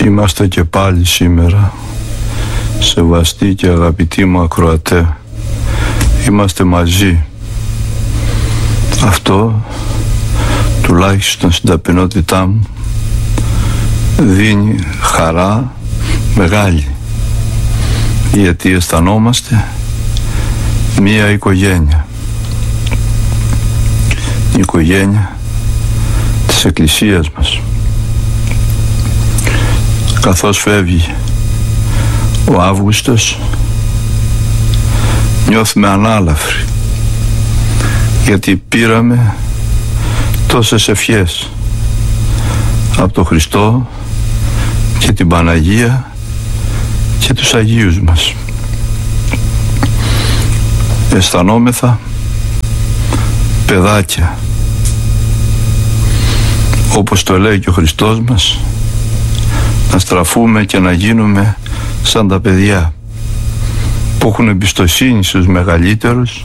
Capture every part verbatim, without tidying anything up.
Είμαστε και πάλι σήμερα, σεβαστοί και αγαπητοί μου ακροατέ. Είμαστε μαζί. Αυτό, τουλάχιστον στην ταπεινότητά μου, δίνει χαρά μεγάλη, γιατί αισθανόμαστε μία οικογένεια. Η οικογένεια της Εκκλησίας μας. Καθώς φεύγει ο Αύγουστος, νιώθουμε ανάλαφροι, γιατί πήραμε τόσες ευχές από τον Χριστό και την Παναγία και τους Αγίους μας. Αισθανόμεθα παιδάκια, όπως το λέει και ο Χριστός μας, να στραφούμε και να γίνουμε σαν τα παιδιά που έχουν εμπιστοσύνη στους μεγαλύτερους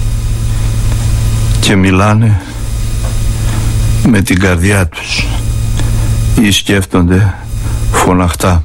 και μιλάνε με την καρδιά τους ή σκέφτονται φωναχτά.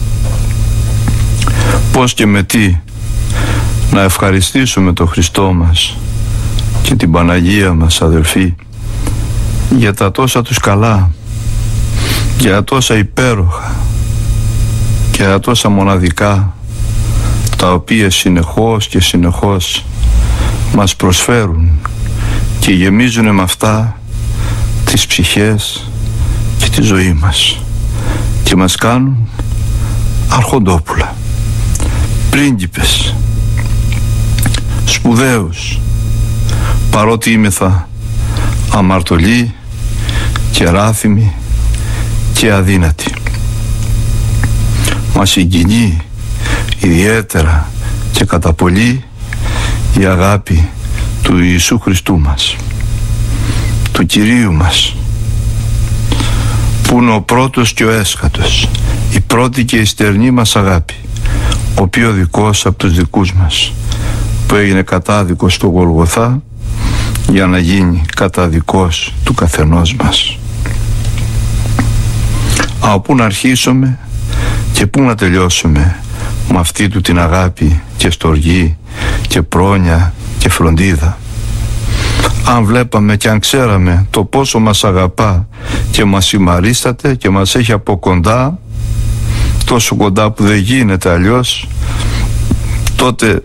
Πώς και με τι να ευχαριστήσουμε τον Χριστό μας και την Παναγία μας, αδελφοί, για τα τόσα τους καλά, για τα τόσα υπέροχα και τα τόσα μοναδικά, τα οποία συνεχώς και συνεχώς μας προσφέρουν και γεμίζουν με αυτά τις ψυχές και τη ζωή μας και μας κάνουν αρχοντόπουλα, πρίγκιπες, σπουδαίους, παρότι είμεθα αμαρτωλοί και ράθυμοι και αδύνατοι. Μας συγκινεί ιδιαίτερα και κατά πολύ η αγάπη του Ιησού Χριστού μας, του Κυρίου μας, που είναι ο πρώτος και ο έσχατος, η πρώτη και η στερνή μας αγάπη, ο πιο δικός από τους δικούς μας, που έγινε κατάδικος στο Γολγοθά για να γίνει καταδικός του καθενός μας. Από πού να αρχίσουμε και πού να τελειώσουμε με αυτή του την αγάπη και στοργή και πρόνοια και φροντίδα. Αν βλέπαμε και αν ξέραμε το πόσο μας αγαπά και μας συμμαρίσταται και μας έχει από κοντά, τόσο κοντά που δεν γίνεται αλλιώς, τότε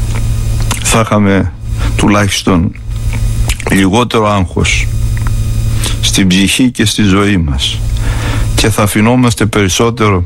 θα είχαμε τουλάχιστον λιγότερο άγχος στην ψυχή και στη ζωή μας και θα αφινόμαστε περισσότερο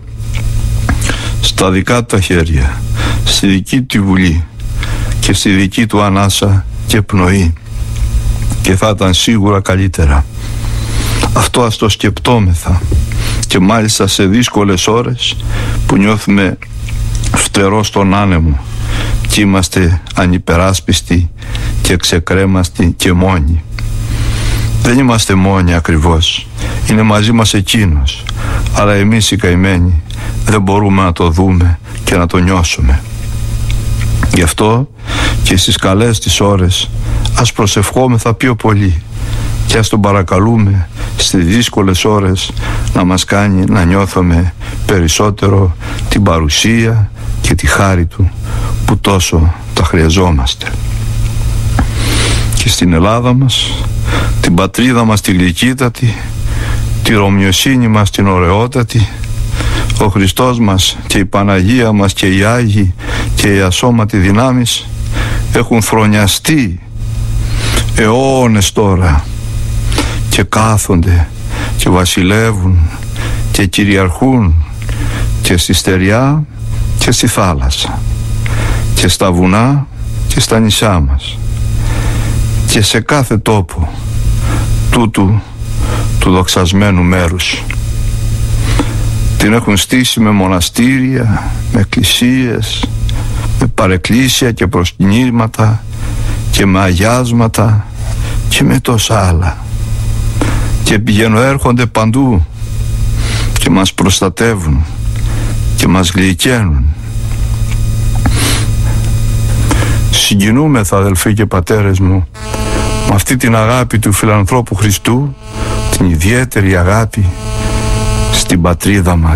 στα δικά του τα χέρια, στη δική του βουλή και στη δική του ανάσα και πνοή, και θα ήταν σίγουρα καλύτερα. Αυτό ας το σκεπτόμεθα, και μάλιστα σε δύσκολες ώρες που νιώθουμε φτερό στον άνεμο και είμαστε ανυπεράσπιστοι και ξεκρέμαστοι και μόνοι. Δεν είμαστε μόνοι ακριβώς, είναι μαζί μας εκείνος, αλλά εμείς οι καημένοι δεν μπορούμε να το δούμε και να το νιώσουμε. Γι' αυτό και στις καλές τις ώρες ας προσευχόμεθα πιο πολύ και ας τον παρακαλούμε στις δύσκολες ώρες να μας κάνει να νιώθουμε περισσότερο την παρουσία και τη χάρη του, που τόσο τα χρειαζόμαστε. Και στην Ελλάδα μας, την πατρίδα μας τη γλυκύτατη, τη ρωμιοσύνη μας την ωραιότατη, ο Χριστός μας και η Παναγία μας και οι Άγιοι και οι ασώματοι δυνάμεις έχουν φρονιαστεί αιώνες τώρα και κάθονται και βασιλεύουν και κυριαρχούν και στη στεριά και στη θάλασσα και στα βουνά και στα νησιά μας και σε κάθε τόπο τούτου του δοξασμένου μέρους. Την έχουν στήσει με μοναστήρια, με εκκλησίες, με παρεκκλήσια και προσκυνήματα και με αγιάσματα και με τόσα άλλα, και πηγαίνουν έρχονται παντού και μας προστατεύουν και μας γλυκαίνουν. Συγκινούμεθα, αδελφοί και πατέρες μου, με αυτή την αγάπη του φιλανθρώπου Χριστού, την ιδιαίτερη αγάπη στην πατρίδα μας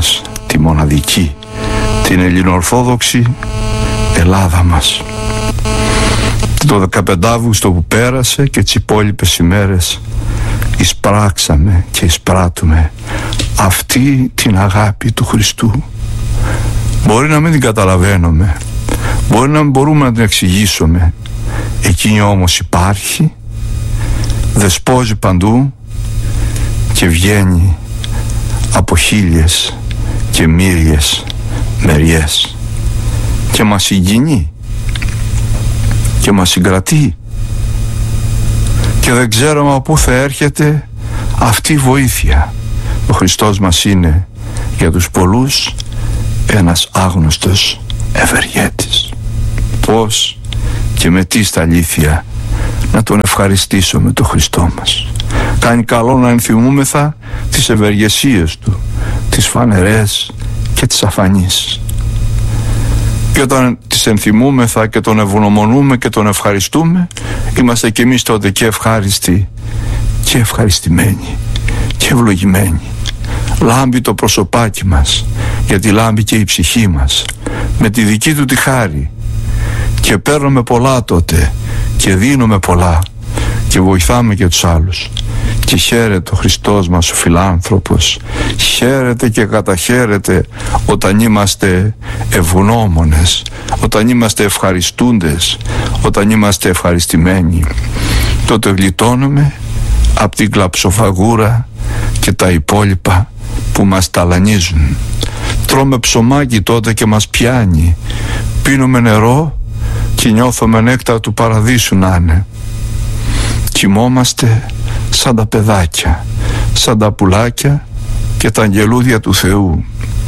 τη μοναδική, την ελληνοορθόδοξη Ελλάδα μας. Το δεκαπέντε Αυγούστου που πέρασε και τις υπόλοιπες ημέρες εισπράξαμε και εισπράττουμε αυτή την αγάπη του Χριστού. Μπορεί να μην την καταλαβαίνουμε, μπορεί να μην μπορούμε να την εξηγήσουμε, εκείνη όμως υπάρχει, δεσπόζει παντού και βγαίνει από χίλιες και μύριες μεριές και μας συγκινεί και μας συγκρατεί και δεν ξέρουμε από πού θα έρχεται αυτή η βοήθεια. Ο Χριστός μας είναι για τους πολλούς ένας άγνωστος ευεργέτης. Πώς και με τι στα αλήθεια να τον ευχαριστήσουμε τον Χριστό μας. Κάνει καλό να ενθυμούμεθα τις ευεργεσίες του, τις φανερές και τις αφανείς. Και όταν τις ενθυμούμεθα και τον ευγνωμονούμε και τον ευχαριστούμε, είμαστε κι εμείς τότε και ευχάριστοι και ευχαριστημένοι και ευλογημένοι. Λάμπει το προσωπάκι μας, γιατί λάμπει και η ψυχή μας με τη δική του τη χάρη, και παίρνουμε πολλά τότε και δίνουμε πολλά και βοηθάμε και τους άλλους. Και χαίρεται ο Χριστός μας ο φιλάνθρωπος, χαίρεται και καταχαίρεται όταν είμαστε ευγνώμονες, όταν είμαστε ευχαριστούντες, όταν είμαστε ευχαριστημένοι. Τότε γλιτώνουμε από την κλαψοφαγούρα και τα υπόλοιπα που μας ταλανίζουν. Τρώμε ψωμάκι τότε και μας πιάνει, πίνουμε νερό και νιώθουμε νέκταρ του παραδείσου να είναι. Κοιμόμαστε σαν τα παιδάκια, σαν τα πουλάκια και τα αγγελούδια του Θεού.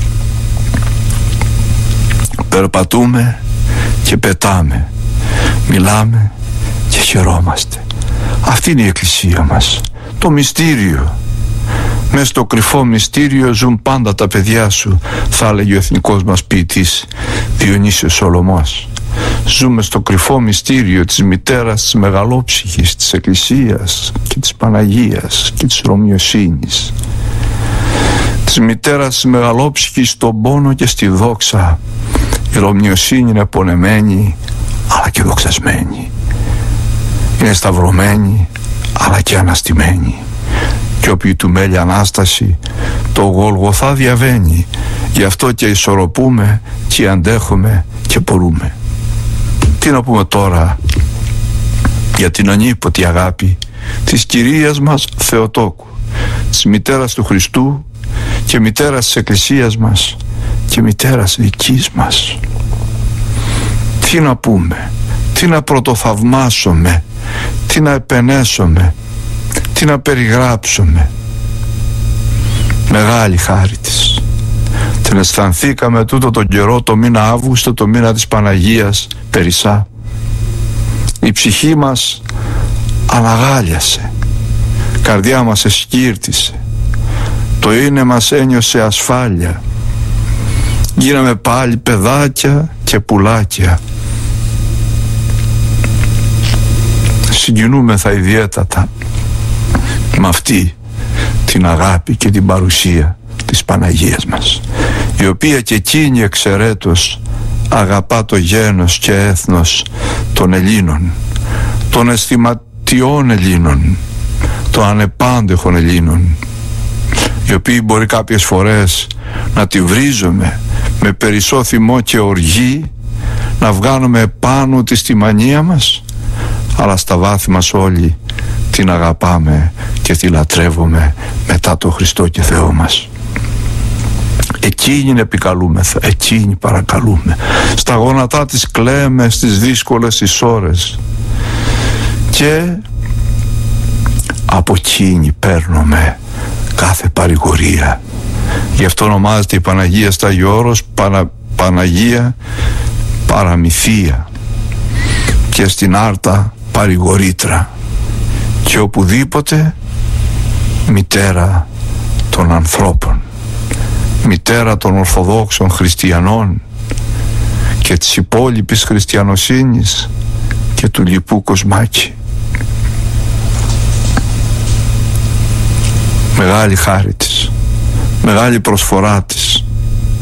Περπατούμε και πετάμε, μιλάμε και χαιρόμαστε. Αυτή είναι η Εκκλησία μας, το μυστήριο. Μες στο κρυφό μυστήριο ζουν πάντα τα παιδιά σου, θα έλεγε ο εθνικός μας ποιητής Διονύσιος Σολωμός. Ζούμε στο κρυφό μυστήριο της μητέρας της μεγαλόψυχης, της Εκκλησίας και της Παναγίας και της Ρωμιοσύνης. Της μητέρας της μεγαλόψυχης στον πόνο και στη δόξα. Η Ρωμιοσύνη είναι πονεμένη αλλά και δοξασμένη. Είναι σταυρωμένη αλλά και αναστημένη. Και όποιοι του μέλει Ανάσταση το Γολγοθά διαβαίνει. Γι' αυτό και ισορροπούμε και αντέχουμε και μπορούμε. Τι να πούμε τώρα για την ανίποτη αγάπη της Κυρίας μας Θεοτόκου, της μητέρας του Χριστού και μητέρας της Εκκλησίας μας και μητέρας δικής μας. Τι να πούμε, τι να πρωτοθαυμάσουμε, τι να επενέσουμε, τι να περιγράψουμε. Μεγάλη χάρη της. Την αισθανθήκαμε τούτο τον καιρό, το μήνα Αύγουστο, το μήνα της Παναγίας Περισσά. Η ψυχή μας αναγάλιασε, καρδιά μας εσκύρτησε, το είναι μας ένιωσε ασφάλεια. Γίναμε πάλι παιδάκια και πουλάκια. Συγκινούμεθα ιδιαίτατα με αυτή την αγάπη και την παρουσία της Παναγίας μας, η οποία και εκείνη εξαιρέτως αγαπά το γένος και έθνος των Ελλήνων, των αισθηματιών Ελλήνων, των ανεπάντεχων Ελλήνων, οι οποίοι μπορεί κάποιες φορές να τη βρίζουμε με περισσό θυμό και οργή, να βγάνουμε πάνω της τη μανία μας, αλλά στα βάθη μας όλοι την αγαπάμε και τη λατρεύουμε μετά το Χριστό και Θεό μας. Εκείνη επικαλούμεθα, εκείνη παρακαλούμε. Στα γόνατά της κλαίμε στις δύσκολες τις ώρες και από εκείνη παίρνουμε κάθε παρηγορία. Γι' αυτό ονομάζεται η Παναγία στα Άγιο Όρος Πανα, Παναγία Παραμυθία και στην Άρτα παρηγορήτρα, και οπουδήποτε μητέρα των ανθρώπων, μητέρα των Ορθοδόξων Χριστιανών και της υπόλοιπης χριστιανοσύνης και του λοιπού κοσμάκι. Μεγάλη χάρη της, μεγάλη προσφορά της.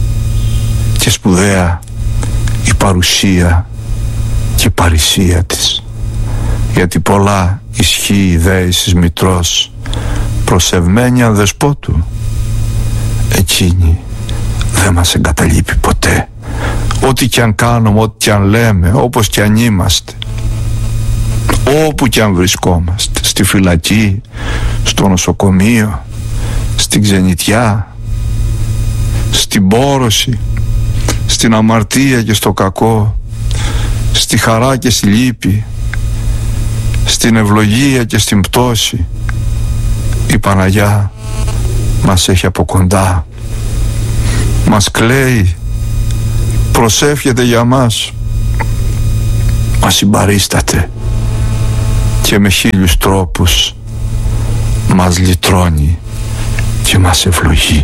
και σπουδαία η παρουσία και η παρησία της, γιατί πολλά ισχύει η δέησης μητρός προσευμένη αν δεσπότου. Εκείνη δεν μας εγκαταλείπει ποτέ, ό,τι κι αν κάνουμε, ό,τι κι αν λέμε, όπως κι αν είμαστε, όπου κι αν βρισκόμαστε, στη φυλακή, στο νοσοκομείο, στην ξενιτιά, στην πόρωση, στην αμαρτία και στο κακό, στη χαρά και στη λύπη, στην ευλογία και στην πτώση. Η Παναγιά μας έχει από κοντά, μας κλαίει, προσεύχεται για μας, μας συμπαρίσταται και με χίλιους τρόπους μας λυτρώνει και μας ευλογεί.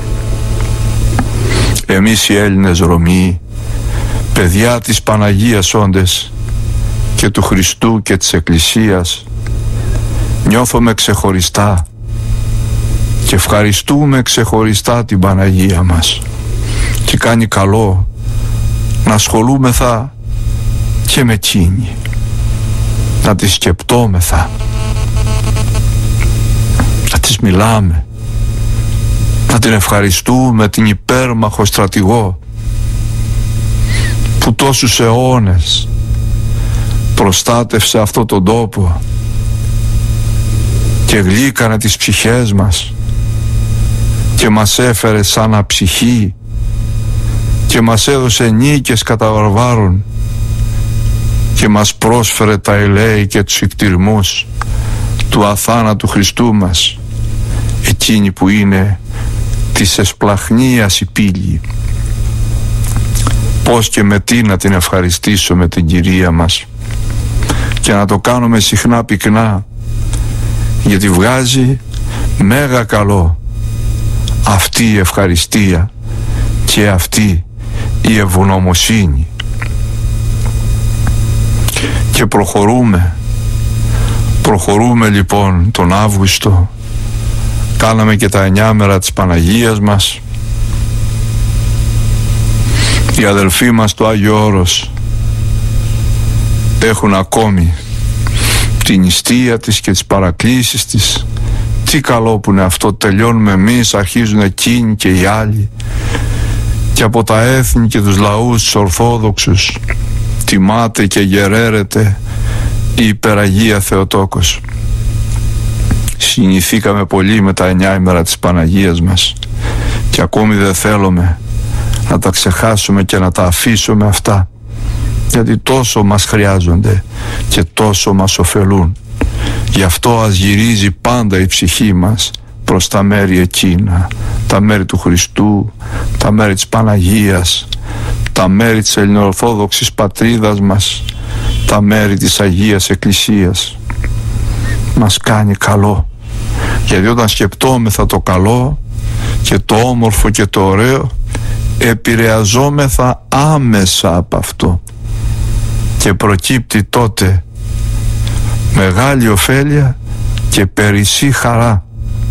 Εμείς οι Έλληνες Ρωμαίοι, παιδιά της Παναγίας όντες και του Χριστού και της Εκκλησίας, νιώθουμε ξεχωριστά και ευχαριστούμε ξεχωριστά την Παναγία μας, και κάνει καλό να ασχολούμεθα και με εκείνη, να τη σκεπτόμεθα, να της μιλάμε, να την ευχαριστούμε, την υπέρμαχο στρατηγό που τόσους αιώνες προστάτευσε αυτό τον τόπο και γλύκανε τις ψυχές μας και μας έφερε σαν αψυχή και μας έδωσε νίκες κατά βαρβάρων και μας πρόσφερε τα ελέη και τους ικτηρμούς του αθάνατου Χριστού μας, εκείνη που είναι της εσπλαχνίας η πύλη. Πώς και με τι να την ευχαριστήσουμε την Κυρία μας, και να το κάνουμε συχνά πυκνά, γιατί βγάζει μέγα καλό αυτή η ευχαριστία και αυτή η ευγνωμοσύνη. Και προχωρούμε προχωρούμε λοιπόν τον Αύγουστο. Κάναμε και τα εννιά μέρα της Παναγίας μας. Οι αδελφοί μας του Άγιο Όρος έχουν ακόμη την νηστεία της και τις παρακλήσεις της. Τι καλό που είναι αυτό, τελειώνουμε εμείς, αρχίζουν εκείνοι και οι άλλοι, και από τα έθνη και τους λαούς τους Ορθόδοξους τιμάται και γεραίρεται η υπεραγία Θεοτόκος. Συνηθήκαμε πολύ με τα εννιά ημέρα της Παναγίας μας και ακόμη δεν θέλουμε να τα ξεχάσουμε και να τα αφήσουμε αυτά, γιατί τόσο μας χρειάζονται και τόσο μας ωφελούν. Γι' αυτό ας γυρίζει πάντα η ψυχή μας προς τα μέρη εκείνα, τα μέρη του Χριστού, τα μέρη της Παναγίας, τα μέρη της ελληνοορθόδοξης πατρίδας μας, τα μέρη της Αγίας Εκκλησίας. Μας κάνει καλό, γιατί όταν σκεπτόμεθα το καλό και το όμορφο και το ωραίο, επηρεαζόμεθα άμεσα από αυτό και προκύπτει τότε μεγάλη ωφέλεια και περισσή χαρά.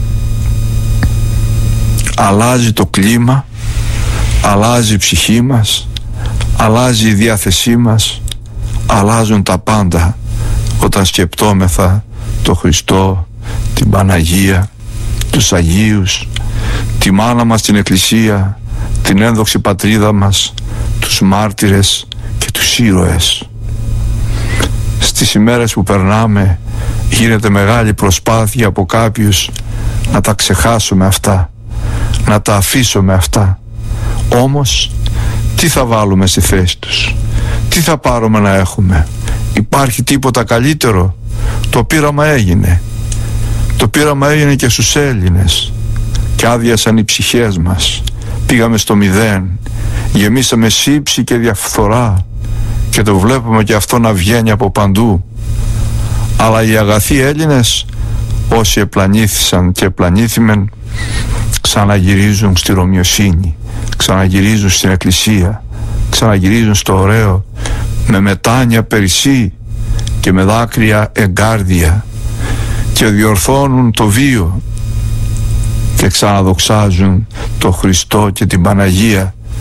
Αλλάζει το κλίμα, αλλάζει η ψυχή μας, αλλάζει η διάθεσή μας, αλλάζουν τα πάντα όταν σκεπτόμεθα το Χριστό, την Παναγία, τους Αγίους, τη μάνα μας την Εκκλησία, την ένδοξη πατρίδα μας, τους μάρτυρες και τους ήρωες. Στις ημέρες που περνάμε γίνεται μεγάλη προσπάθεια από κάποιους να τα ξεχάσουμε αυτά, να τα αφήσουμε αυτά. Όμως τι θα βάλουμε στη θέση τους, τι θα πάρουμε να έχουμε? Υπάρχει τίποτα καλύτερο? Το πείραμα έγινε. Το πείραμα έγινε και στους Έλληνες και άδειασαν οι ψυχές μας. Πήγαμε στο μηδέν, γεμίσαμε σύψη και διαφθορά και το βλέπουμε και αυτό να βγαίνει από παντού. Αλλά οι αγαθοί Έλληνες, όσοι επλανήθησαν και επλανήθημεν, ξαναγυρίζουν στη Ρωμιοσύνη, ξαναγυρίζουν στην Εκκλησία, ξαναγυρίζουν στο ωραίο, με μετάνοια περισσή και με δάκρυα εγκάρδια, και διορθώνουν το βίο και ξαναδοξάζουν το Χριστό και την Παναγία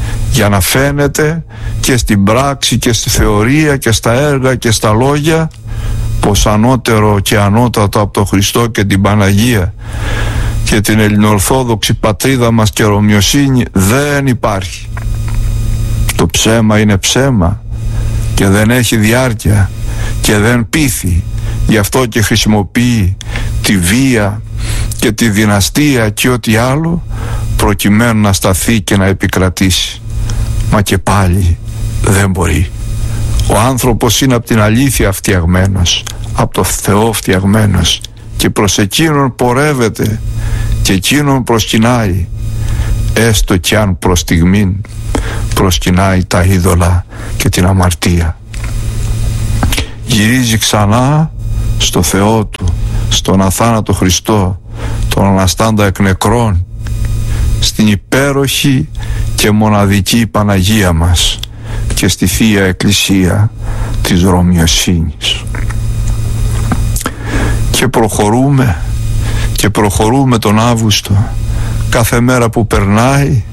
για να φαίνεται και στην πράξη και στη θεωρία και στα έργα και στα λόγια πως ανώτερο και ανώτατο από τον Χριστό και την Παναγία και την ελληνοορθόδοξη πατρίδα μας και ρωμιοσύνη δεν υπάρχει. Το ψέμα είναι ψέμα και δεν έχει διάρκεια και δεν πείθει. Γι' αυτό και χρησιμοποιεί τη βία και τη δυναστεία και ό,τι άλλο προκειμένου να σταθεί και να επικρατήσει. Μα και πάλι δεν μπορεί. Ο άνθρωπος είναι από την αλήθεια φτιαγμένος, από το Θεό φτιαγμένος, και προς εκείνον πορεύεται και εκείνον προσκυνάει, έστω κι αν προς στιγμήν προσκυνάει τα είδωλα και την αμαρτία. Γυρίζει ξανά στο Θεό του, στον αθάνατο Χριστό, τον αναστάντα εκ νεκρών, στην υπέροχη και μοναδική Παναγία μας και στη Θεία Εκκλησία της Ρωμιοσύνης. Και προχωρούμε και προχωρούμε τον Αύγουστο. Κάθε μέρα που περνάει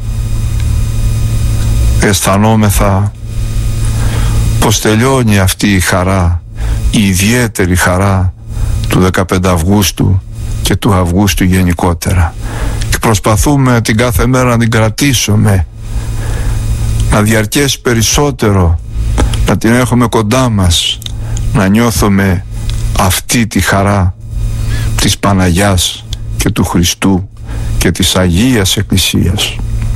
αισθανόμεθα πως τελειώνει αυτή η χαρά, η ιδιαίτερη χαρά του δεκαπέντε Αυγούστου και του Αυγούστου γενικότερα, και προσπαθούμε την κάθε μέρα να την κρατήσουμε, να διαρκέσει περισσότερο, να την έχουμε κοντά μας, να νιώθουμε αυτή τη χαρά της Παναγιάς και του Χριστού και της Αγίας Εκκλησίας.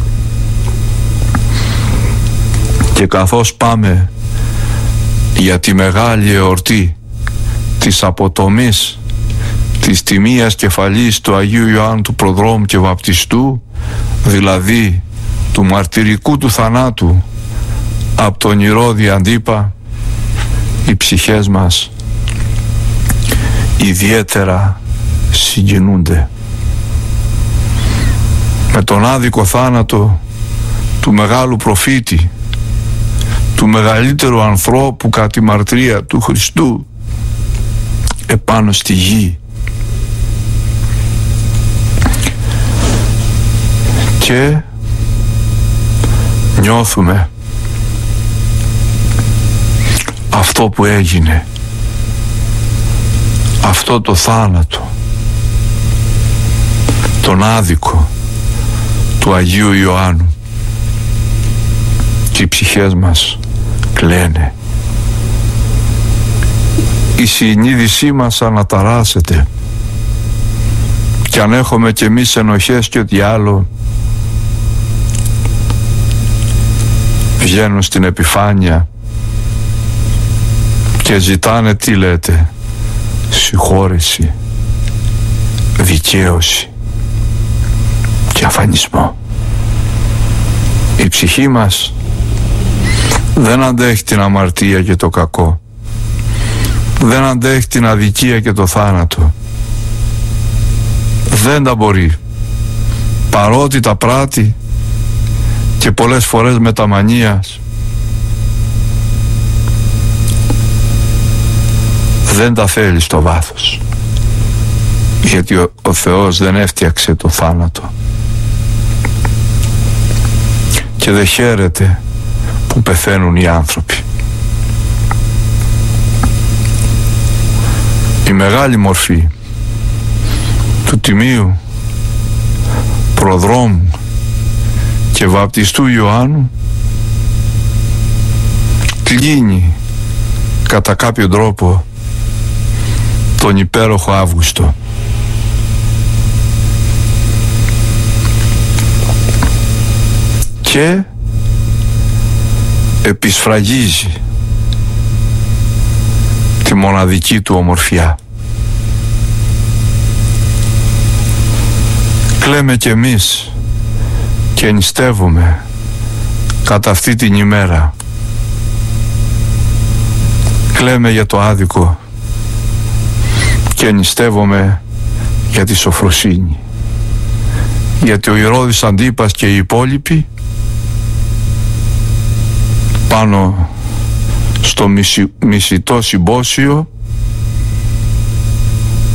Και καθώς πάμε για τη μεγάλη εορτή της αποτομής της τιμίας κεφαλής του Αγίου Ιωάννου του Προδρόμου και Βαπτιστού, δηλαδή του μαρτυρικού του θανάτου από τον Ηρώδη Αντίπα, οι ψυχές μας ιδιαίτερα συγκινούνται με τον άδικο θάνατο του μεγάλου προφήτη, του μεγαλύτερου ανθρώπου κατά τη μαρτυρία του Χριστού επάνω στη γη. Και νιώθουμε αυτό που έγινε, αυτό το θάνατο, τον άδικο του Αγίου Ιωάννου, και οι ψυχές μας κλαίνε. Η συνείδησή μας αναταράσσεται, και αν έχουμε κι εμείς ενοχές και ό,τι άλλο, βγαίνουν στην επιφάνεια και ζητάνε, τι λέτε, συγχώρεση, δικαίωση και αφανισμό. Η ψυχή μας δεν αντέχει την αμαρτία και το κακό, δεν αντέχει την αδικία και το θάνατο, δεν τα μπορεί, παρότι τα πράττει και πολλές φορές με τα μανίας. Δεν τα θέλει στο βάθος, γιατί ο, ο Θεός δεν έφτιαξε το θάνατο και δεν χαίρεται που πεθαίνουν οι άνθρωποι. Η μεγάλη μορφή του Τιμίου Προδρόμου και Βαπτιστού Ιωάννου κλείνει κατά κάποιο τρόπο τον υπέροχο Αύγουστο. Και επισφραγίζει τη μοναδική του ομορφιά. Κλαίμε κι εμείς και νηστεύουμε κατά αυτή την ημέρα. Κλαίμε για το άδικο και νηστεύουμε για τη σοφροσύνη, γιατί ο Ηρώδης Αντίπας και οι υπόλοιποι πάνω στο μισι, μισητό συμπόσιο,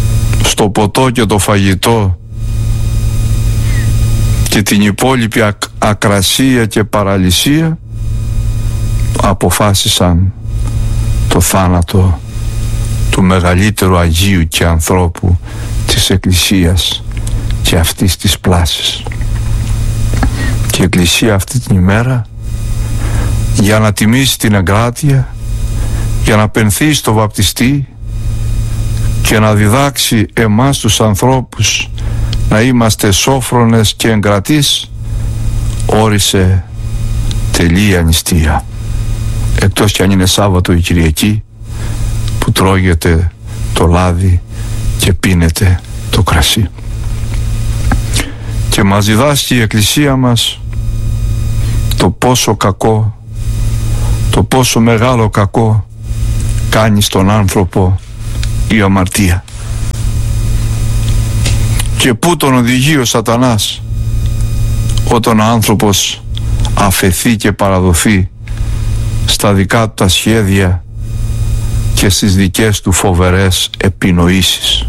στο ποτό και το φαγητό και την υπόλοιπη ακ, ακρασία και παραλυσία αποφάσισαν το θάνατο του μεγαλύτερου Αγίου και ανθρώπου της Εκκλησίας και αυτής της πλάσης. Και η Εκκλησία αυτή την ημέρα, για να τιμήσει την εγκράτεια, για να πενθεί στο βαπτιστή και να διδάξει εμάς τους ανθρώπους να είμαστε σόφρονες και εγκρατείς, όρισε τελεία νηστεία, εκτός κι αν είναι Σάββατο ή Κυριακή, που τρώγεται το λάδι και πίνεται το κρασί. Και μας διδάσκει η Εκκλησία μας το πόσο κακό, το πόσο μεγάλο κακό κάνει στον άνθρωπο η αμαρτία, και πού τον οδηγεί ο σατανάς όταν ο άνθρωπος αφεθεί και παραδοθεί στα δικά του τα σχέδια και στις δικές του φοβερές επινοήσεις.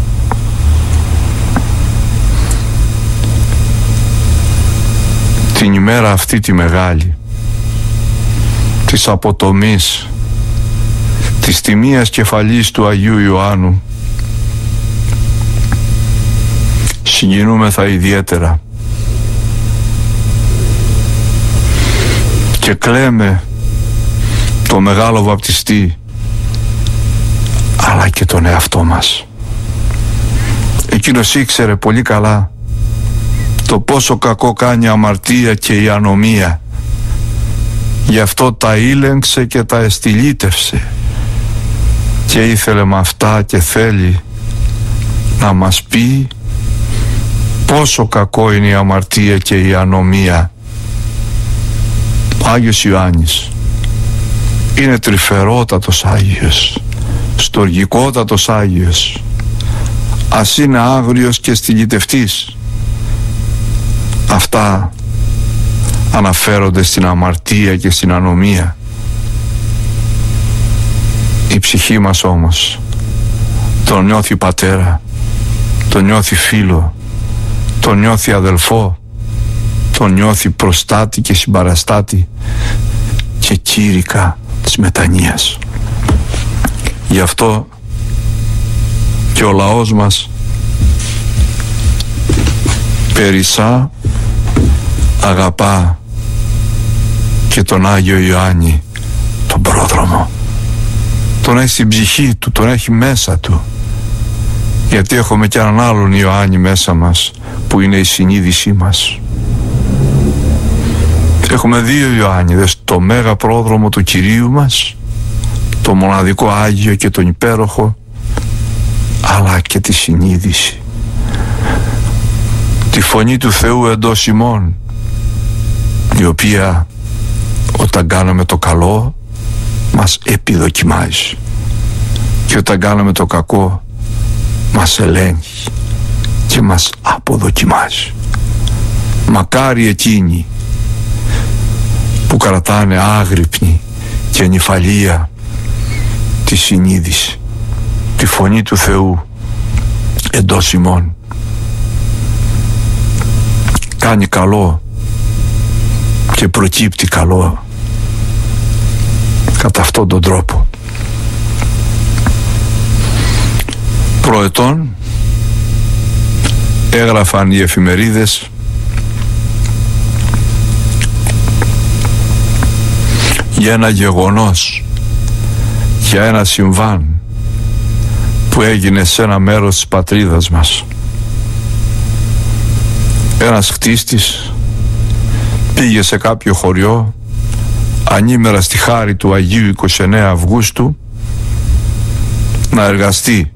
Την ημέρα αυτή τη μεγάλη της αποτομής, της τιμίας κεφαλής του Αγίου Ιωάννου, συγκινούμεθα ιδιαίτερα και κλαίμε το μεγάλο βαπτιστή, αλλά και τον εαυτό μας. Εκείνος ήξερε πολύ καλά το πόσο κακό κάνει η αμαρτία και η ανομία, γι' αυτό τα ήλεγξε και τα εστιλίτευσε, και ήθελε με αυτά και θέλει να μας πει πόσο κακό είναι η αμαρτία και η ανομία. Ο Άγιος Ιωάννης είναι τρυφερότατος Άγιος, στοργικότατος Άγιος, ας είναι άγριος και στυλιτευτής. Αυτά αναφέρονται στην αμαρτία και στην ανομία. Η ψυχή μας όμως τον νιώθει πατέρα, τον νιώθει φίλο, τον νιώθει αδελφό, τον νιώθει προστάτη και συμπαραστάτη και κήρυκα της μετανοίας. Γι' αυτό και ο λαός μας περισσά αγαπά και τον Άγιο Ιωάννη τον πρόδρομο. Τον έχει στην ψυχή του, τον έχει μέσα του, γιατί έχουμε κι έναν άλλον Ιωάννη μέσα μας που είναι η συνείδησή μας. Έχουμε δύο Ιωάννηδες, το μέγα πρόδρομο του Κυρίου μας, το μοναδικό Άγιο και τον υπέροχο, αλλά και τη συνείδηση, τη φωνή του Θεού εντός ημών, η οποία όταν κάναμε το καλό μας επιδοκιμάζει και όταν κάναμε το κακό μας ελέγχει και μας αποδοκιμάζει. Μακάρι εκείνοι που κρατάνε άγρυπνη και νυφαλία τη συνείδηση, τη φωνή του Θεού εντός ημών. Κάνει καλό και προκύπτει καλό κατά αυτόν τον τρόπο. Προετών έγραφαν οι εφημερίδες για ένα γεγονός, για ένα συμβάν που έγινε σε ένα μέρος της πατρίδας μας. Ένας χτίστης πήγε σε κάποιο χωριό ανήμερα στη χάρη του Αγίου είκοσι εννέα Αυγούστου να εργαστεί,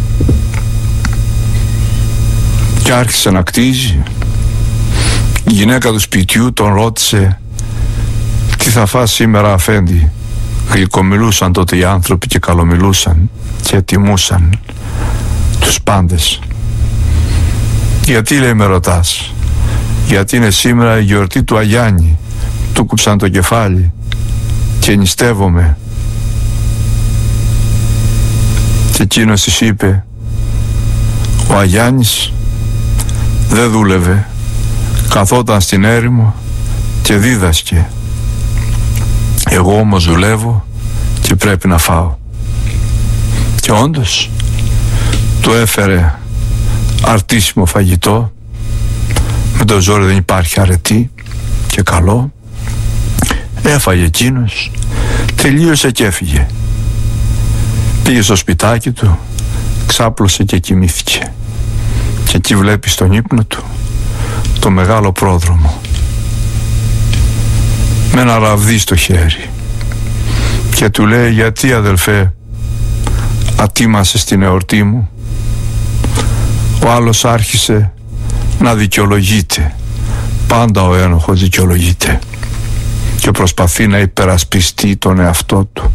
και άρχισε να κτίζει. Η γυναίκα του σπιτιού τον ρώτησε «Τι θα φας σήμερα, αφέντη?» Γλυκομιλούσαν τότε οι άνθρωποι και καλομιλούσαν και τιμούσαν τους πάντες. «Γιατί», λέει, «με ρωτάς?» «Γιατί είναι σήμερα η γιορτή του Αγιάννη. Του κούψαν το κεφάλι και νηστεύομαι». Και εκείνος της είπε «Ο Αγιάννης δεν δούλευε, καθόταν στην έρημο και δίδασκε. Εγώ όμως δουλεύω και πρέπει να φάω. Και όντως του έφερε αρτίσιμο φαγητό, με το ζόρι δεν υπάρχει αρετή και καλό. Έφαγε εκείνος, τελείωσε και έφυγε. Πήγε στο σπιτάκι του, ξάπλωσε και κοιμήθηκε. Και εκεί βλέπει στον ύπνο του το μεγάλο πρόδρομο με ένα ραβδί στο χέρι και του λέει: γιατί αδελφέ ατίμασε στην εορτή μου? Ο άλλος άρχισε να δικαιολογείται. Πάντα ο ένοχος δικαιολογείται και προσπαθεί να υπερασπιστεί τον εαυτό του,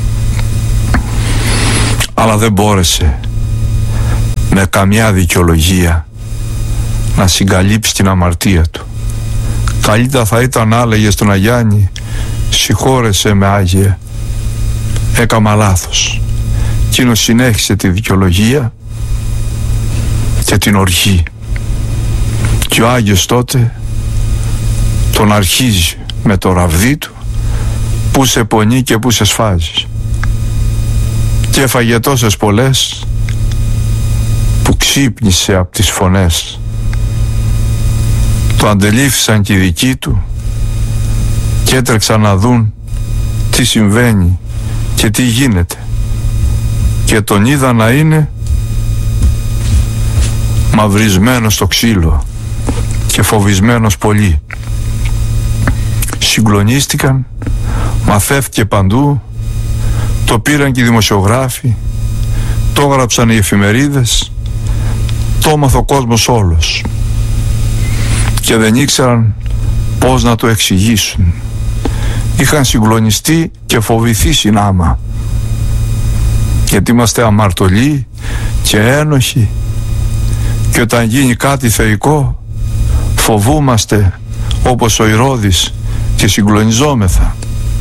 αλλά δεν μπόρεσε με καμιά δικαιολογία να συγκαλύψει την αμαρτία του. Καλύτερα θα ήταν να έλεγε στον Αγιάννη: συγχώρεσέ με Άγιε, έκαμα λάθος. Εκείνος συνέχισε τη δικαιολογία και την οργή, και ο Άγιος τότε τον αρχίζει με το ραβδί του, που σε πονεί και που σε σφάζει. Και έφαγε τόσες πολλές που ξύπνησε από τις φωνές. Το αντελήφθησαν και οι δικοί του και έτρεξαν να δουν τι συμβαίνει και τι γίνεται, και τον είδα να είναι μαυρισμένος στο ξύλο και φοβισμένος πολύ. Συγκλονίστηκαν, μαθεύτηκε παντού, το πήραν και οι δημοσιογράφοι, το έγραψαν οι εφημερίδες, το έμαθε ο κόσμος όλος και δεν ήξεραν πώς να το εξηγήσουν. Είχαν συγκλονιστεί και φοβηθεί συνάμα, γιατί είμαστε αμαρτωλοί και ένοχοι, και όταν γίνει κάτι θεϊκό φοβούμαστε όπως ο Ηρώδης και συγκλονιζόμεθα.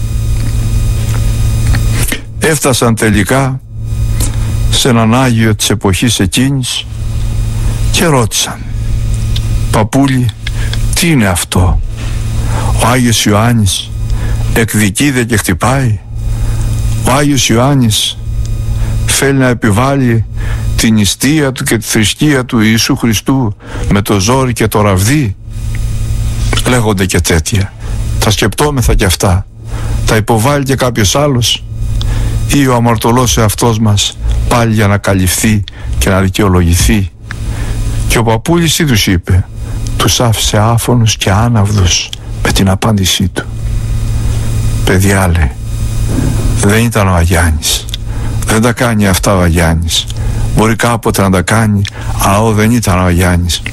Έφτασαν τελικά σε έναν Άγιο της εποχής εκείνης και ρώτησαν: παππούλη, τι είναι αυτό? Ο Άγιος Ιωάννης εκδικείται και χτυπάει? Ο Άγιος Ιωάννης θέλει να επιβάλλει την νηστεία του και τη θρησκεία του Ιησού Χριστού με το ζόρι και το ραβδί? Λέγονται και τέτοια. Τα σκεπτόμεθα και αυτά. Τα υποβάλλει και κάποιος άλλος, ή ο αμαρτωλός εαυτός μας πάλι για να καλυφθεί και να δικαιολογηθεί? Και ο παππούλης τι τους είπε? Τους άφησε άφωνους και άναυδους με την απάντησή του. Παιδιά, λέει, δεν ήταν ο Αγιάννης, δεν τα κάνει αυτά ο Αγιάννης. Μπορεί κάποτε να τα κάνει, αλλά δεν ήταν ο Αγιάννης.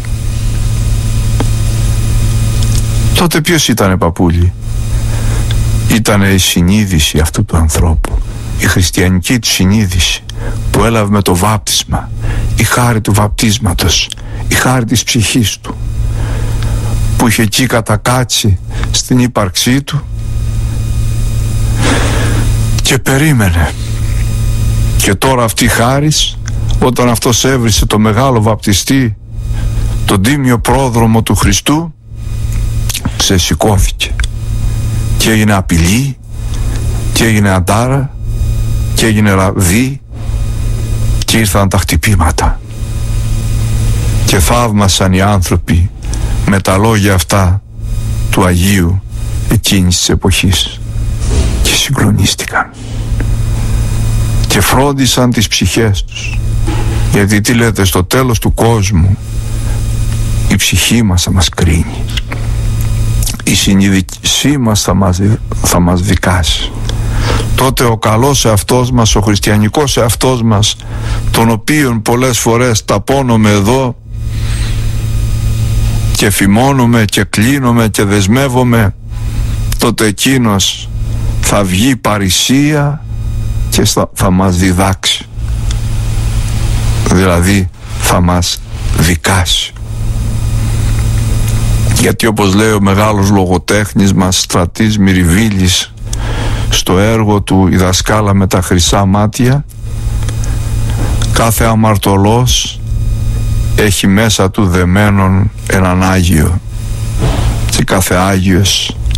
Τότε ποιος ήτανε, παππούλη? Ήτανε η συνείδηση αυτού του ανθρώπου, η χριστιανική του συνείδηση που έλαβε με το βάπτισμα, η χάρη του βαπτίσματος, η χάρη της ψυχής του, που είχε εκεί κατακάτσει στην ύπαρξή του και περίμενε. Και τώρα αυτή η χάρις, όταν αυτός έβρισε το μεγάλο βαπτιστή, τον τίμιο πρόδρομο του Χριστού, ξεσηκώθηκε και έγινε απειλή και έγινε αντάρα και έγινε ραβδί και ήρθαν τα χτυπήματα και θαύμασαν οι άνθρωποι με τα λόγια αυτά του Αγίου εκείνης της εποχής και συγκλονίστηκαν και φρόντισαν τις ψυχές τους, γιατί τι λέτε, στο τέλος του κόσμου η ψυχή μας θα μας κρίνει, η συνείδησή μας θα μας, θα μας δικάσει. Τότε ο καλός εαυτός μας, ο χριστιανικός εαυτός μας, τον οποίον πολλές φορές ταπώνομαι εδώ και φημώνομαι και κλείνομαι και δεσμεύομαι, τότε εκείνος θα βγει παρησία και θα, θα μας διδάξει, δηλαδή θα μας δικάσει. Γιατί όπως λέει ο μεγάλος λογοτέχνης μας Στρατής Μυριβίλης στο έργο του «Η δασκάλα με τα χρυσά μάτια», κάθε αμαρτωλός έχει μέσα του δεμένον έναν Άγιο και κάθε Άγιος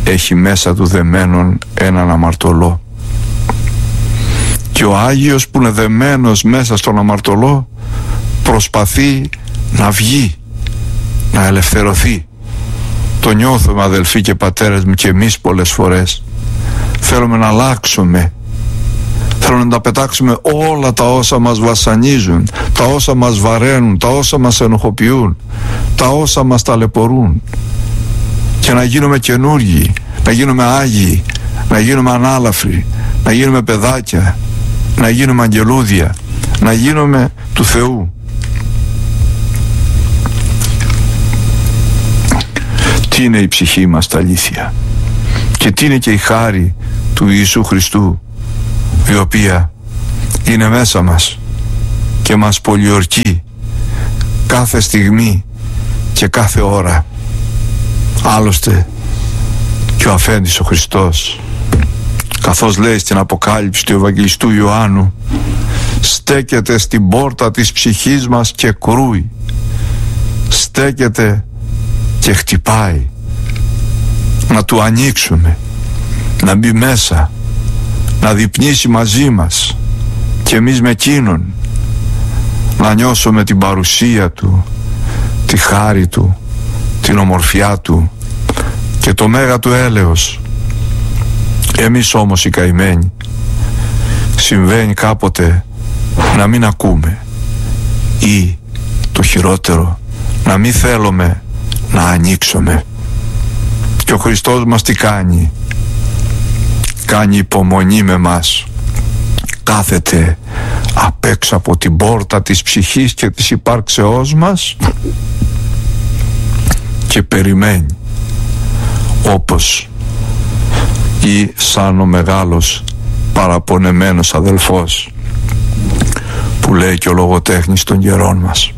έχει μέσα του δεμένον έναν αμαρτωλό. Και ο Άγιος που είναι δεμένος μέσα στον αμαρτωλό προσπαθεί να βγει, να ελευθερωθεί. Το νιώθουμε, αδελφοί και πατέρες μου, και εμείς πολλές φορές. Θέλουμε να αλλάξουμε, θέλουμε να τα πετάξουμε όλα τα όσα μας βασανίζουν, τα όσα μας βαραίνουν, τα όσα μας ενοχοποιούν, τα όσα μας ταλαιπωρούν, και να γίνουμε καινούργοι, να γίνουμε άγιοι, να γίνουμε ανάλαφροι, να γίνουμε παιδάκια, να γίνουμε αγγελούδια, να γίνουμε του Θεού. Τι είναι η ψυχή μας τα αλήθεια, και τι είναι και η χάρη του Ιησού Χριστού, η οποία είναι μέσα μας και μας πολιορκεί κάθε στιγμή και κάθε ώρα. Άλλωστε και ο αφέντης ο Χριστός, καθώς λέει στην Αποκάλυψη του Ευαγγελιστού Ιωάννου, στέκεται στην πόρτα της ψυχής μας και κρούει, στέκεται και χτυπάει, να του ανοίξουμε, να μπει μέσα, να διπνήσει μαζί μας και εμείς με εκείνον, να νιώσουμε την παρουσία του, τη χάρη του, την ομορφιά του και το μέγα του έλεος. Εμείς όμως οι καημένοι, συμβαίνει κάποτε να μην ακούμε, ή το χειρότερο, να μην θέλουμε να ανοίξουμε. Και ο Χριστός μας τι κάνει? Κάνει υπομονή με μας, κάθεται απ' έξω από την πόρτα της ψυχής και της υπάρξεώς μας και περιμένει, όπως ή σαν ο μεγάλος παραπονεμένος αδελφός που λέει και ο λογοτέχνης των καιρών μας.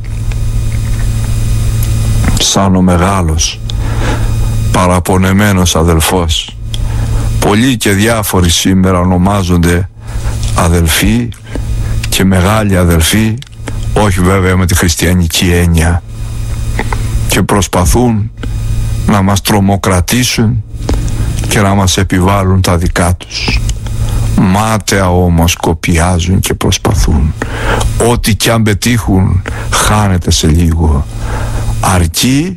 Σαν ο μεγάλος παραπονεμένος αδελφός. Πολλοί και διάφοροι σήμερα ονομάζονται αδελφοί και μεγάλοι αδελφοί, όχι βέβαια με τη χριστιανική έννοια, και προσπαθούν να μας τρομοκρατήσουν και να μας επιβάλλουν τα δικά τους. Μάταια όμως κοπιάζουν και προσπαθούν. Ό,τι κι αν πετύχουν χάνεται σε λίγο, αρκεί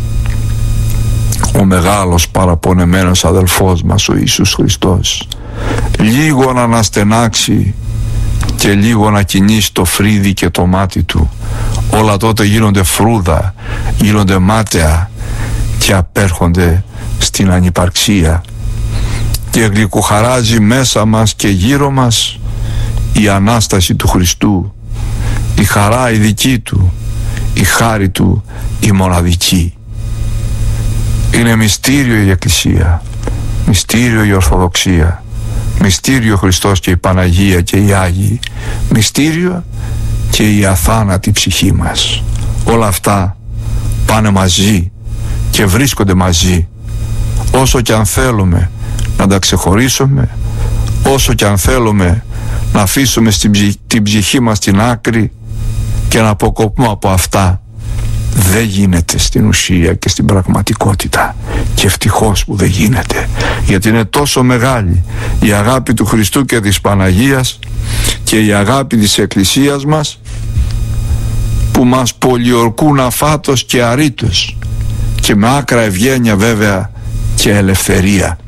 ο μεγάλος παραπονεμένος αδελφός μας, ο Ιησούς Χριστός, λίγο να αναστενάξει και λίγο να κινήσει το φρύδι και το μάτι του. Όλα τότε γίνονται φρούδα, γίνονται μάταια και απέρχονται στην ανυπαρξία, και γλυκοχαράζει μέσα μας και γύρω μας η Ανάσταση του Χριστού, η χαρά η δική του, η χάρη του η μοναδική. Είναι μυστήριο η Εκκλησία, μυστήριο η Ορθοδοξία, μυστήριο ο Χριστός και η Παναγία και οι Άγιοι, μυστήριο και η αθάνατη ψυχή μας. Όλα αυτά πάνε μαζί και βρίσκονται μαζί, όσο και αν θέλουμε να τα ξεχωρίσουμε, όσο και αν θέλουμε να αφήσουμε στην ψυχ, την ψυχή μας στην άκρη και να αποκοπούμε από αυτά, δεν γίνεται στην ουσία και στην πραγματικότητα. Και ευτυχώς που δεν γίνεται, γιατί είναι τόσο μεγάλη η αγάπη του Χριστού και της Παναγίας και η αγάπη της Εκκλησίας μας, που μας πολιορκούν αφάτως και αρήτως, και με άκρα ευγένεια βέβαια και ελευθερία.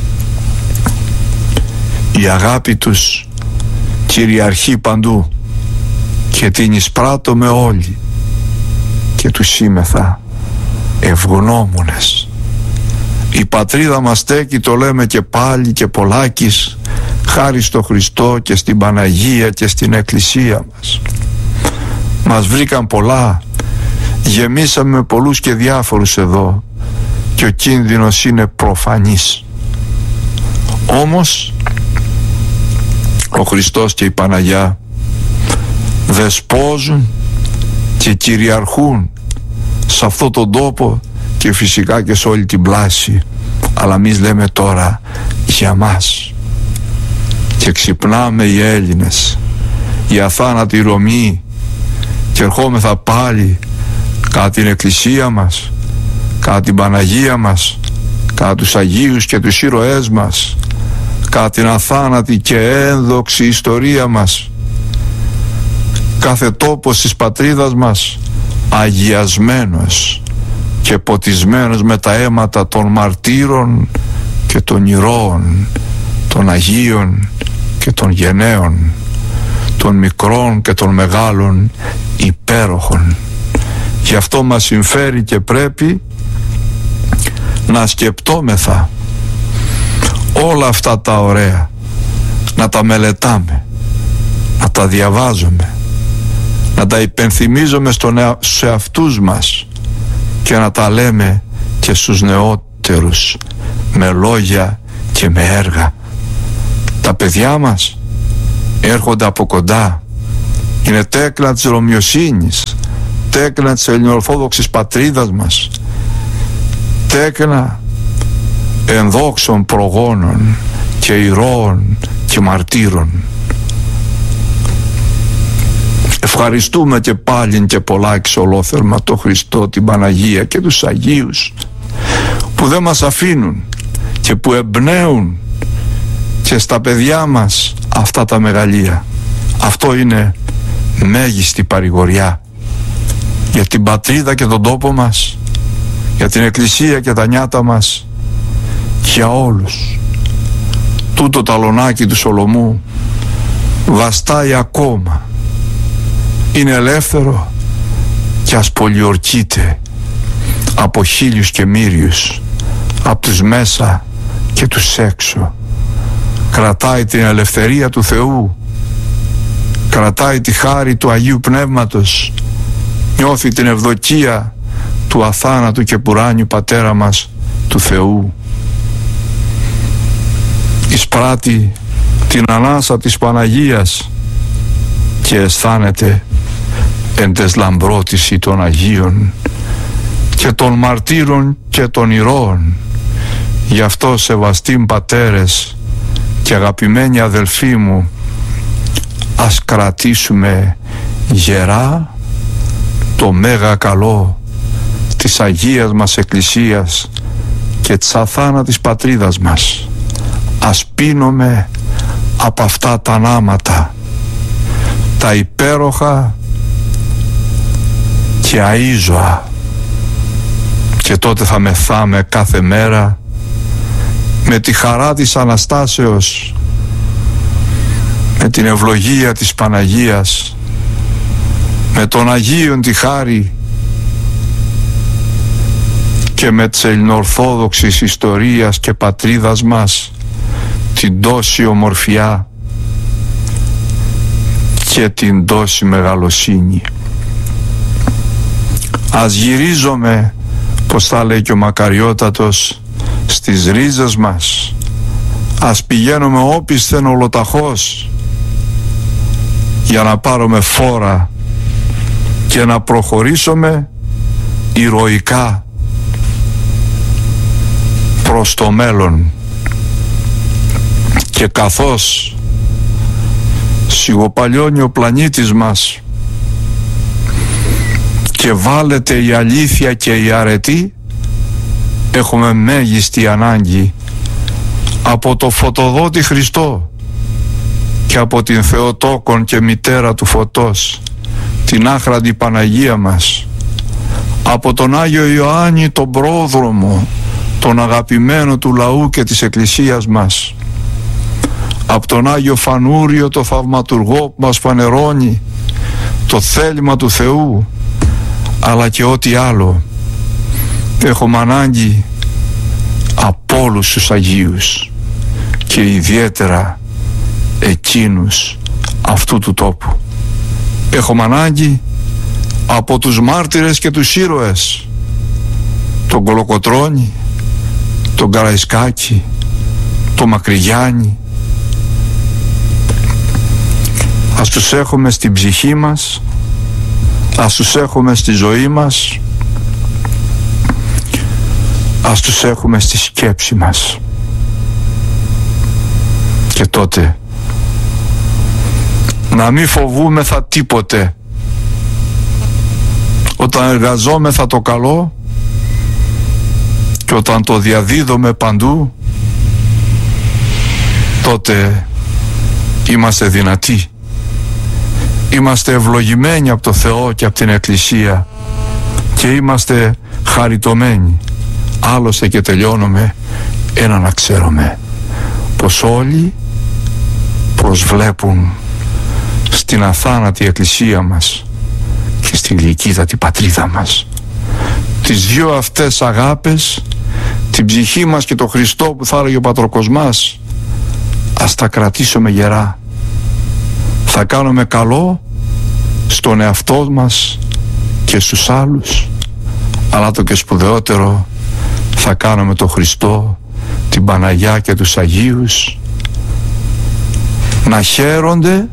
Η αγάπη τους κυριαρχεί παντού και την εισπράττω με όλοι, και τους σήμεθα ευγνώμονες. Η πατρίδα μας στέκει, το λέμε και πάλι και πολλάκις, χάρη στο Χριστό και στην Παναγία και στην Εκκλησία μας. Μας βρήκαν πολλά, γεμίσαμε με πολλούς και διάφορους εδώ, και ο κίνδυνος είναι προφανής. Όμως ο Χριστός και η Παναγιά δεσπόζουν και κυριαρχούν σε αυτό τον τόπο και φυσικά και σε όλη την πλάση. Αλλά εμείς λέμε τώρα για μας, και ξυπνάμε οι Έλληνες, οι αθάνατοι Ρωμοί, και ερχόμεθα πάλι κατά την Εκκλησία μας, κατά την Παναγία μας, κατά τους Αγίους και τους ήρωές μας, κατά την αθάνατη και ένδοξη ιστορία μας, κάθε τόπος της πατρίδας μας αγιασμένος και ποτισμένος με τα αίματα των μαρτύρων και των ηρώων, των Αγίων και των γενναίων, των μικρών και των μεγάλων υπέροχων. Γι' αυτό μας συμφέρει και πρέπει να σκεπτόμεθα όλα αυτά τα ωραία, να τα μελετάμε, να τα διαβάζουμε, να τα υπενθυμίζουμε στον εα... στους εαυτούς μας και να τα λέμε και στους νεότερους με λόγια και με έργα. Τα παιδιά μας έρχονται από κοντά, είναι τέκνα της Ρωμιοσύνης, τέκνα της ελληνοορθόδοξης πατρίδας μας, τέκνα ενδόξων προγόνων και ηρώων και μαρτύρων. Ευχαριστούμε και πάλιν και πολλάκις ολόθερμα το Χριστό, την Παναγία και τους Αγίους που δεν μας αφήνουν και που εμπνέουν και στα παιδιά μας αυτά τα μεγαλεία. Αυτό είναι μέγιστη παρηγοριά για την πατρίδα και τον τόπο μας, για την Εκκλησία και τα νιάτα μας, για όλους. Τούτο ταλονάκι του Σολομού βαστάει ακόμα, είναι ελεύθερο και ας πολιορκείται από χίλιους και μύριους, από τους μέσα και τους έξω. Κρατάει την ελευθερία του Θεού, κρατάει τη χάρη του Αγίου Πνεύματος, νιώθει την ευδοκία του αθάνατου και πουράνιου Πατέρα μας του Θεού. Εισπράττει την ανάσα της Παναγίας και αισθάνεται εν τες λαμπρότηση των Αγίων και των μαρτύρων και των ηρώων. Γι' αυτό, σεβαστοί πατέρες και αγαπημένοι αδελφοί μου, ας κρατήσουμε γερά το μέγα καλό της Αγίας μας Εκκλησίας και της αθάνατης πατρίδας μας. Ας πίνουμε από αυτά τα νάματα, τα υπέροχα και αΐζωα, και τότε θα μεθάμε κάθε μέρα με τη χαρά της Αναστάσεως, με την ευλογία της Παναγίας, με τον Αγίον τη χάρη και με της ελληνοορθόδοξης ιστορίας και πατρίδας μας την τόση ομορφιά και την τόση μεγαλοσύνη. Ας γυρίζομαι, πως θα λέει και ο Μακαριότατος, στις ρίζες μας. Ας πηγαίνουμε όπισθεν ολοταχώς για να πάρουμε φόρα και να προχωρήσουμε ηρωικά προς το μέλλον. Και καθώς σιγοπαλιώνει ο πλανήτης μας και βάλετε η αλήθεια και η αρετή, έχουμε μέγιστη ανάγκη από το φωτοδότη Χριστό και από την Θεοτόκον και μητέρα του φωτός, την άχραντη Παναγία μας, από τον Άγιο Ιωάννη τον πρόδρομο, τον αγαπημένο του λαού και της Εκκλησίας μας, από τον Άγιο Φανούριο το θαυματουργό που μας φανερώνει το θέλημα του Θεού, αλλά και ό,τι άλλο. Έχουμε ανάγκη από όλους τους Αγίους και ιδιαίτερα εκείνους αυτού του τόπου. Έχουμε ανάγκη από τους μάρτυρες και τους ήρωες, τον Κολοκοτρώνη, τον Καραϊσκάκη, τον Μακρυγιάννη. Ας τους έχουμε στην ψυχή μας, ας τους έχουμε στη ζωή μας, ας τους έχουμε στη σκέψη μας. Και τότε να μην φοβούμεθα τίποτε. Όταν εργαζόμεθα το καλό και όταν το διαδίδουμε παντού, τότε είμαστε δυνατοί. Είμαστε ευλογημένοι από το Θεό και από την Εκκλησία και είμαστε χαριτωμένοι. Άλλωστε, και τελειώνουμε, ένα να ξέρουμε, πως όλοι προσβλέπουν στην αθάνατη Εκκλησία μας και στην γλυκύτατη πατρίδα μας. Τις δυο αυτές αγάπες, την ψυχή μας και το Χριστό που θα έλεγε ο Πατροκοσμάς, ας τα κρατήσουμε γερά. Θα κάνουμε καλό στον εαυτό μας και στους άλλους, αλλά το και σπουδαιότερο, θα κάνουμε το Χριστό, την Παναγιά και τους Αγίους να χαίρονται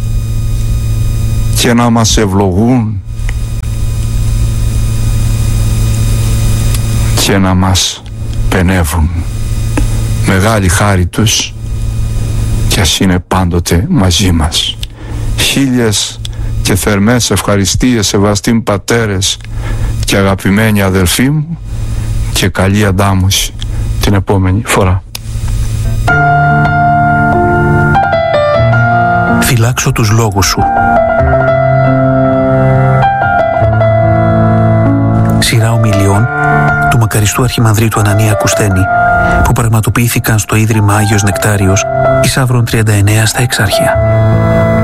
και να μας ευλογούν και να μας πενεύουν. Μεγάλη χάρη τους και ας είναι πάντοτε μαζί μας. Χίλιες και θερμές ευχαριστίες, σεβαστοί μου πατέρες και αγαπημένοι αδελφοί μου, και καλή αντάμωση την επόμενη φορά. Φυλάξω τους λόγους σου. Σειρά ομιλιών του μακαριστού Αρχιμανδρίτου Ανανία Κουστένη, που πραγματοποιήθηκαν στο Ίδρυμα Άγιος Νεκτάριος, Ισαύρων τριάντα εννέα στα Εξάρχεια.